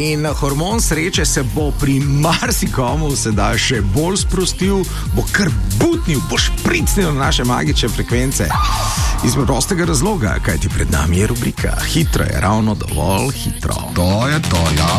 In hormon sreče se bo pri marsikomu sedaj še bolj sprostil, bo kar butnil, bo špricnil na naše magične frekvence. Iz prostega razloga, kajti pred nami je rubrika Hitro je ravno dovolj hitro. To je to, ja.